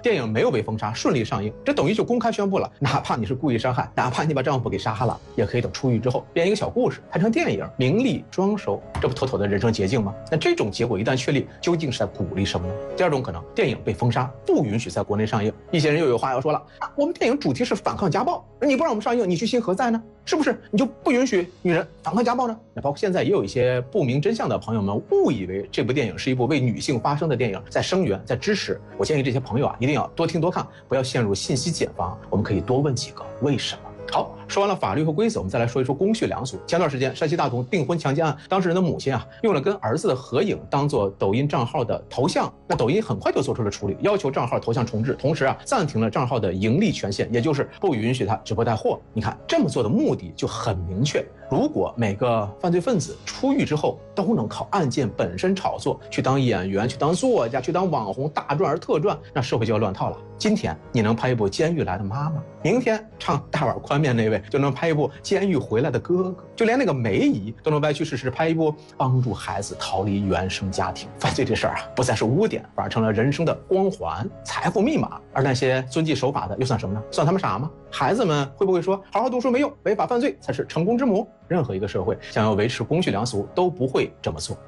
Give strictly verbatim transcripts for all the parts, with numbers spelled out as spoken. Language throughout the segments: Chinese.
电影没有被封杀，顺利上映，这等于就公开宣布了，哪怕你是故意伤害，哪怕你把丈夫给杀了，也可以等出狱之后编一个小故事，拍成电影，名利双收，这不妥妥的人生捷径吗？那这种结果一旦确立，究竟是在鼓励什么呢？第二种可能，电影被封杀，不允许在国内上映，一些人又有话要说了啊，我们电影主题是反抗家暴，你不让我们上映，你居心何在呢？是不是你就不允许女人反抗家暴呢？那包括现在也有一些不明真相的朋友们误以为这部电影是一部为女性发声的电影，在声援，在支持。我建议这些朋友啊，一定要多听多看，不要陷入信息茧房。我们可以多问几个为什么。好，说完了法律和规则，我们再来说一说公序良俗。前段时间，山西大同订婚强奸案，当事人的母亲啊，用了跟儿子的合影当做抖音账号的头像，那抖音很快就做出了处理，要求账号头像重置，同时啊，暂停了账号的盈利权限，也就是不允许他直播带货。你看，这么做的目的就很明确。如果每个犯罪分子出狱之后都能靠案件本身炒作，去当演员，去当作家，去当网红，大赚而特赚，那社会就要乱套了。今天你能拍一部《监狱来的妈妈》，明天唱大碗宽面那位就能拍一部《监狱回来的哥哥》，就连那个梅姨都能歪曲事实拍一部帮助孩子逃离原生家庭。犯罪这事儿啊，不再是污点，反而成了人生的光环、财富密码。而那些遵纪守法的又算什么呢？算他们傻吗？孩子们会不会说好好读书没用，违法犯罪才是成功之母？任何一个社会想要维持公序良俗都不会这么做。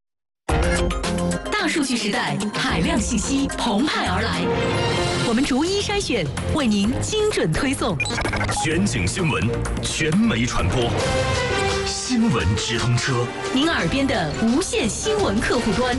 大数据时代，海量信息澎湃而来，我们逐一筛选，为您精准推送。 全景新闻，全媒传播，新闻直通车， 您耳边的无线新闻客户端。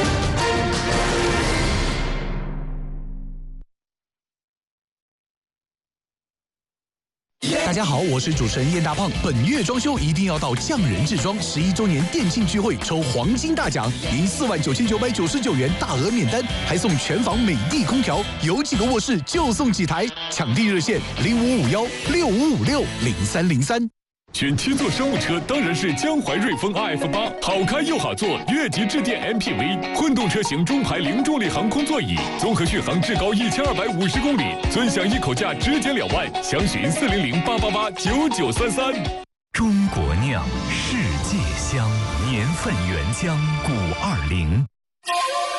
大家好，我是主持人燕大胖。本月装修一定要到匠人制装十一周年店庆聚会抽黄金大奖，赢四万九千九百九十九元大额免单，还送全房美的空调，有几个卧室就送几台。抢订热线零五五幺六五五六零三零三。 选七座商务车当然是江淮瑞风 R F 八，好开又好坐，越级致电 M P V， 混动车型中排零重力航空座椅，综合续航至高一千二百五十公里，尊享一口价直减两万，详询四零零八八八九九三三。 中国酿，世界香，年份原浆古二零。